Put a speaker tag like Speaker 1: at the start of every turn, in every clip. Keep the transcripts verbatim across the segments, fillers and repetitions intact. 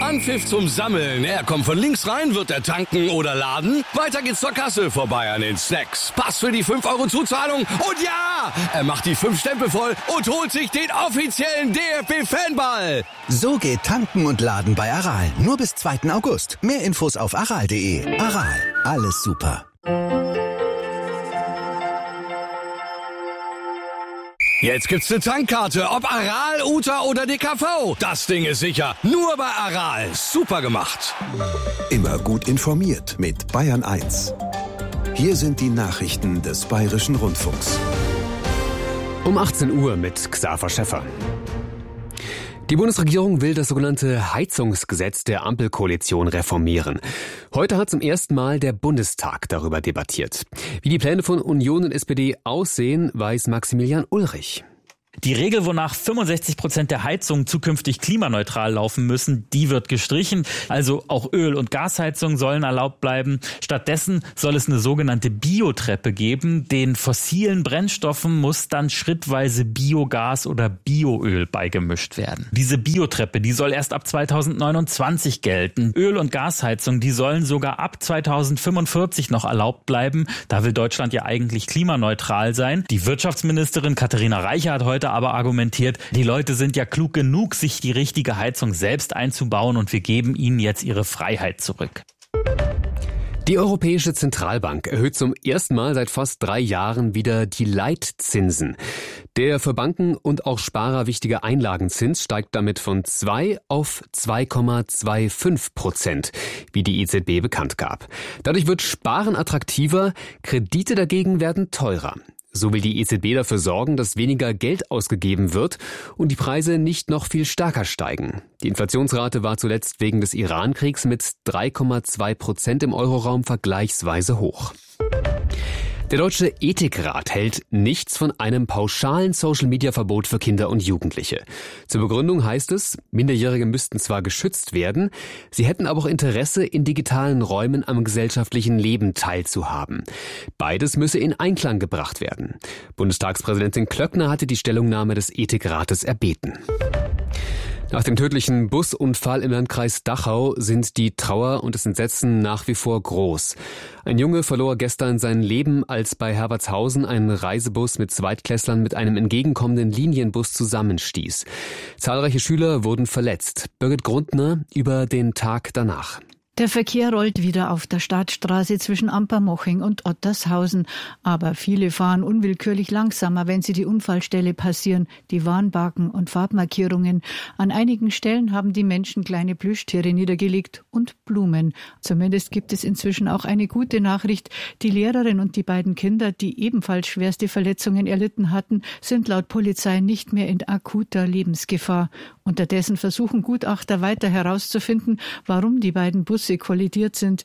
Speaker 1: Anpfiff zum Sammeln. Er kommt von links rein, wird er tanken oder laden. Weiter geht's zur Kasse, vorbei an den Snacks. Pass für die fünf Euro Zuzahlung. Und ja, er macht die fünf Stempel voll und holt sich den offiziellen D F B-Fanball.
Speaker 2: So geht tanken und laden bei Aral. Nur bis zweiten August. Mehr Infos auf aral punkt de. Aral, alles super.
Speaker 1: Jetzt gibt's eine Tankkarte, ob Aral, Uta oder D K V. Das Ding ist sicher. Nur bei Aral. Super gemacht.
Speaker 2: Immer gut informiert mit Bayern eins. Hier sind die Nachrichten des Bayerischen Rundfunks.
Speaker 3: Um achtzehn Uhr mit Xaver Schäffer. Die Bundesregierung will das sogenannte Heizungsgesetz der Ampelkoalition reformieren. Heute hat zum ersten Mal der Bundestag darüber debattiert. Wie die Pläne von Union und S P D aussehen, weiß Maximilian Ulrich.
Speaker 4: Die Regel, wonach fünfundsechzig Prozent der Heizungen zukünftig klimaneutral laufen müssen, die wird gestrichen. Also auch Öl- und Gasheizungen sollen erlaubt bleiben. Stattdessen soll es eine sogenannte Biotreppe geben. Den fossilen Brennstoffen muss dann schrittweise Biogas oder Bioöl beigemischt werden. Diese Biotreppe, die soll erst ab zweitausendneunundzwanzig gelten. Öl- und Gasheizungen, die sollen sogar ab zweitausendfünfundvierzig noch erlaubt bleiben. Da will Deutschland ja eigentlich klimaneutral sein. Die Wirtschaftsministerin Katharina Reiche hat heute aber argumentiert, die Leute sind ja klug genug, sich die richtige Heizung selbst einzubauen und wir geben ihnen jetzt ihre Freiheit zurück.
Speaker 3: Die Europäische Zentralbank erhöht zum ersten Mal seit fast drei Jahren wieder die Leitzinsen. Der für Banken und auch Sparer wichtige Einlagenzins steigt damit von zwei auf zwei Komma fünfundzwanzig Prozent, wie die E Z B bekannt gab. Dadurch wird Sparen attraktiver, Kredite dagegen werden teurer. So will die E Z B dafür sorgen, dass weniger Geld ausgegeben wird und die Preise nicht noch viel stärker steigen. Die Inflationsrate war zuletzt wegen des Iran-Kriegs mit drei Komma zwei Prozent im Euroraum vergleichsweise hoch. Der Deutsche Ethikrat hält nichts von einem pauschalen Social-Media-Verbot für Kinder und Jugendliche. Zur Begründung heißt es, Minderjährige müssten zwar geschützt werden, sie hätten aber auch Interesse, in digitalen Räumen am gesellschaftlichen Leben teilzuhaben. Beides müsse in Einklang gebracht werden. Bundestagspräsidentin Klöckner hatte die Stellungnahme des Ethikrates erbeten. Nach dem tödlichen Busunfall im Landkreis Dachau sind die Trauer und das Entsetzen nach wie vor groß. Ein Junge verlor gestern sein Leben, als bei Herbertshausen ein Reisebus mit Zweitklässlern mit einem entgegenkommenden Linienbus zusammenstieß. Zahlreiche Schüler wurden verletzt. Birgit Grundner über den Tag danach.
Speaker 5: Der Verkehr rollt wieder auf der Stadtstraße zwischen Ampermoching und Ottershausen. Aber viele fahren unwillkürlich langsamer, wenn sie die Unfallstelle passieren, die Warnbarken und Farbmarkierungen. An einigen Stellen haben die Menschen kleine Plüschtiere niedergelegt und Blumen. Zumindest gibt es inzwischen auch eine gute Nachricht. Die Lehrerin und die beiden Kinder, die ebenfalls schwerste Verletzungen erlitten hatten, sind laut Polizei nicht mehr in akuter Lebensgefahr. Unterdessen versuchen Gutachter weiter herauszufinden, warum die beiden Busse kollidiert sind.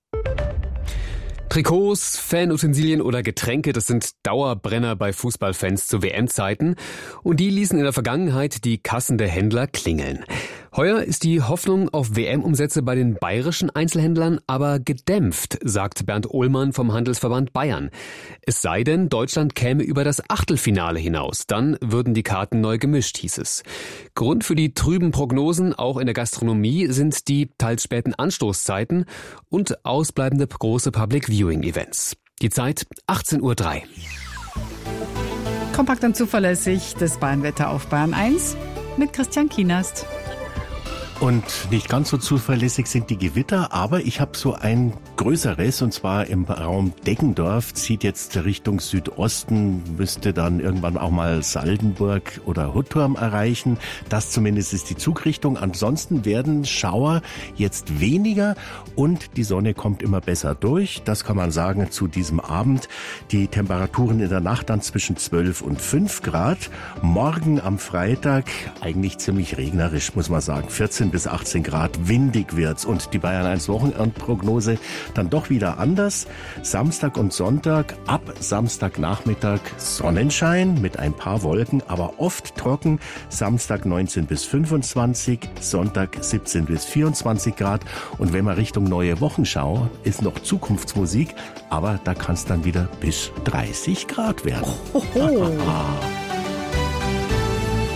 Speaker 3: Trikots, Fanutensilien oder Getränke, das sind Dauerbrenner bei Fußballfans zu W M-Zeiten. Und die ließen in der Vergangenheit die Kassen der Händler klingeln. Heuer ist die Hoffnung auf W M-Umsätze bei den bayerischen Einzelhändlern aber gedämpft, sagt Bernd Ohlmann vom Handelsverband Bayern. Es sei denn, Deutschland käme über das Achtelfinale hinaus. Dann würden die Karten neu gemischt, hieß es. Grund für die trüben Prognosen, auch in der Gastronomie, sind die teils späten Anstoßzeiten und ausbleibende große Public-Viewing-Events. Die Zeit achtzehn Uhr drei.
Speaker 6: Kompakt und zuverlässig das Bayernwetter auf Bayern eins mit Christian Kienast.
Speaker 7: Und nicht ganz so zuverlässig sind die Gewitter, aber ich habe so ein größeres, und zwar im Raum Deggendorf, zieht jetzt Richtung Südosten, müsste dann irgendwann auch mal Saldenburg oder Hutturm erreichen. Das zumindest ist die Zugrichtung. Ansonsten werden Schauer jetzt weniger und die Sonne kommt immer besser durch. Das kann man sagen zu diesem Abend. Die Temperaturen in der Nacht dann zwischen zwölf und fünf Grad. Morgen am Freitag eigentlich ziemlich regnerisch, muss man sagen. vierzehn bis achtzehn Grad, windig wird's und die Bayern eins Wochenendprognose dann doch wieder anders. Samstag und Sonntag, ab Samstagnachmittag Sonnenschein mit ein paar Wolken, aber oft trocken. Samstag neunzehn bis fünfundzwanzig, Sonntag siebzehn bis vierundzwanzig Grad. Und wenn man Richtung neue Wochenschau, ist noch Zukunftsmusik, aber da kann es dann wieder bis dreißig Grad werden.
Speaker 6: Ohoho.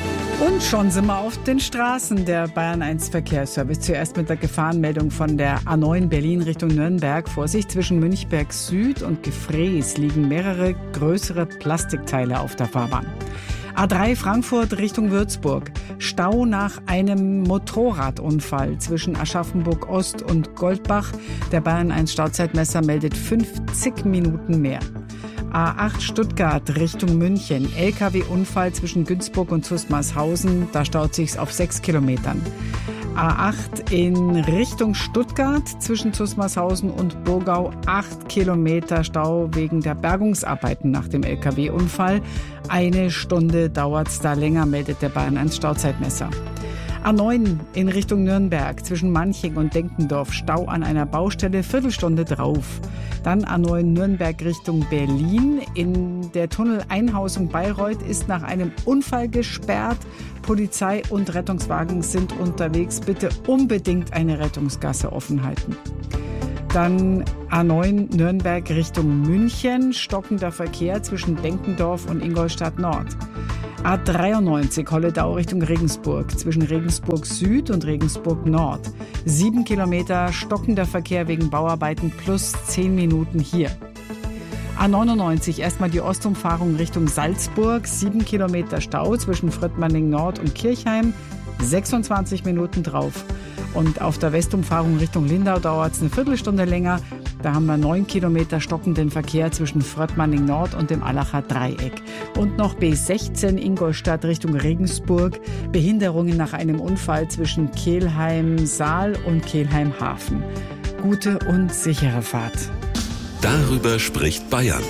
Speaker 6: Und schon sind wir auf den Straßen. Der Bayern eins Verkehrsservice. Zuerst mit der Gefahrenmeldung von der A neun Berlin Richtung Nürnberg. Vorsicht, zwischen Münchberg Süd und Gefrees liegen mehrere größere Plastikteile auf der Fahrbahn. A drei Frankfurt Richtung Würzburg. Stau nach einem Motorradunfall zwischen Aschaffenburg Ost und Goldbach. Der Bayern eins Stauzeitmesser meldet fünfzig Minuten mehr. A acht Stuttgart Richtung München. L K W-Unfall zwischen Günzburg und Zusmarshausen. Da staut sich's auf sechs Kilometern. A acht in Richtung Stuttgart zwischen Zusmarshausen und Burgau. acht Kilometer Stau wegen der Bergungsarbeiten nach dem L K W-Unfall. Eine Stunde dauert's da länger, meldet der Bayern eins Stauzeitmesser. A neun in Richtung Nürnberg zwischen Manching und Denkendorf. Stau an einer Baustelle, Viertelstunde drauf. Dann A neun Nürnberg Richtung Berlin. In der Tunneleinhausung Bayreuth ist nach einem Unfall gesperrt. Polizei und Rettungswagen sind unterwegs. Bitte unbedingt eine Rettungsgasse offen halten. Dann A neun Nürnberg Richtung München. Stockender Verkehr zwischen Denkendorf und Ingolstadt Nord. A dreiundneunzig Holledau Richtung Regensburg, zwischen Regensburg Süd und Regensburg Nord. Sieben Kilometer stockender Verkehr wegen Bauarbeiten plus zehn Minuten hier. A neunundneunzig erstmal die Ostumfahrung Richtung Salzburg. Sieben Kilometer Stau zwischen Fröttmanning Nord und Kirchheim. sechsundzwanzig Minuten drauf. Und auf der Westumfahrung Richtung Lindau dauert es eine Viertelstunde länger. Da haben wir neun Kilometer stockenden Verkehr zwischen Fröttmanning Nord und dem Allacher Dreieck. Und noch B sechzehn Ingolstadt Richtung Regensburg. Behinderungen nach einem Unfall zwischen Kelheim-Saal und Kelheim-Hafen. Gute und sichere Fahrt.
Speaker 8: Darüber spricht Bayern.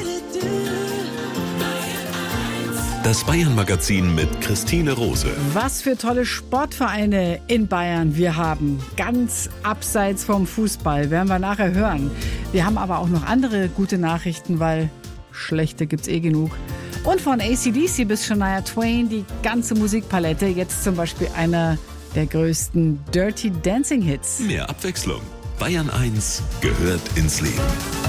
Speaker 8: Das Bayern-Magazin mit Christine Rose.
Speaker 6: Was für tolle Sportvereine in Bayern wir haben. Ganz abseits vom Fußball, werden wir nachher hören. Wir haben aber auch noch andere gute Nachrichten, weil schlechte gibt's eh genug. Und von A C D C bis Shania Twain die ganze Musikpalette. Jetzt zum Beispiel einer der größten Dirty Dancing Hits.
Speaker 8: Mehr Abwechslung. Bayern eins gehört ins Leben.